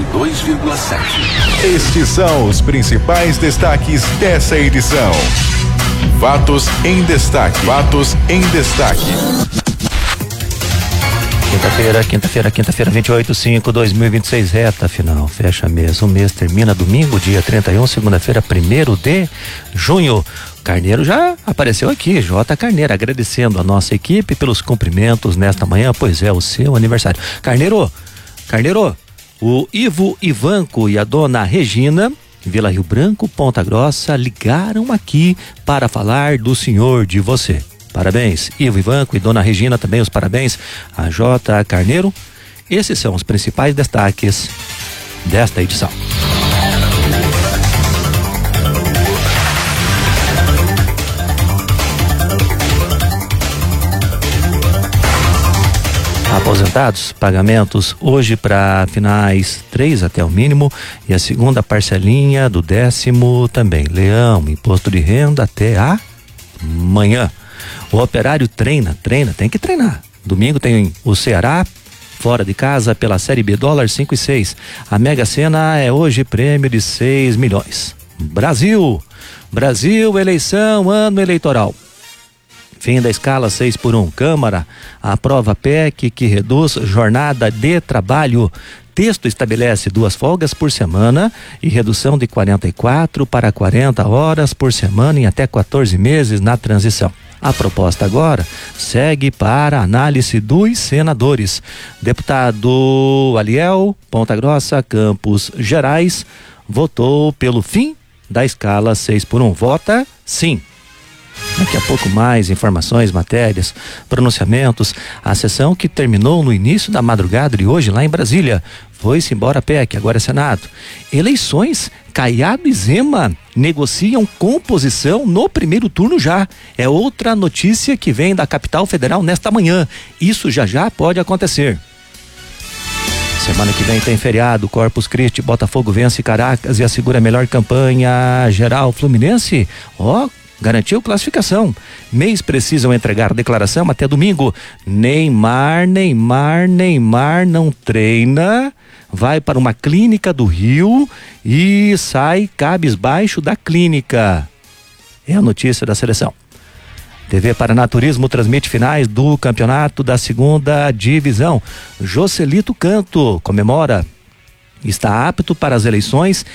102,7. Estes são os principais destaques dessa edição. Fatos em destaque. Fatos em destaque. Quinta-feira, 28/5/2026, reta final, fecha mês. O mês termina domingo, dia 31, segunda-feira, 1º de junho. Carneiro já apareceu aqui, J. Carneiro, agradecendo a nossa equipe pelos cumprimentos nesta manhã, pois é o seu aniversário. Carneiro, o Ivo Ivanco e a dona Regina, Vila Rio Branco, Ponta Grossa, ligaram aqui para falar do senhor de você. Parabéns, Ivo Ivanco e dona Regina, também os parabéns a J. Carneiro. Esses são os principais destaques desta edição. Aposentados, pagamentos hoje para finais 3 até o mínimo e a segunda parcelinha do 10º também. Leão, imposto de renda até amanhã. O operário treina, tem que treinar. Domingo tem o Ceará fora de casa pela Série B, dólar 5,6. A Mega Sena é hoje prêmio de 6 milhões. Brasil, eleição, ano eleitoral. Fim da escala 6x1. Câmara aprova PEC que reduz jornada de trabalho. Texto estabelece 2 folgas por semana e redução de 44 para 40 horas por semana em até 14 meses na transição. A proposta agora segue para análise dos senadores. Deputado Aliel, Ponta Grossa, Campos Gerais, votou pelo fim da escala 6x1. Vota sim. Daqui a pouco mais informações, matérias, pronunciamentos. A sessão que terminou no início da madrugada de hoje lá em Brasília. Foi-se embora a PEC, agora é Senado. Eleições, Caiado e Zema negociam composição no primeiro turno já. É outra notícia que vem da capital federal nesta manhã. Isso já pode acontecer. Semana que vem tem feriado, Corpus Christi, Botafogo vence Caracas e assegura a melhor campanha geral. Fluminense, garantiu classificação. Mês precisam entregar declaração até domingo. Neymar não treina, vai para uma clínica do Rio e sai cabisbaixo da clínica. É a notícia da seleção. TV Paraná Turismo transmite finais do campeonato da 2ª divisão. Joselito Canto comemora. Está apto para as eleições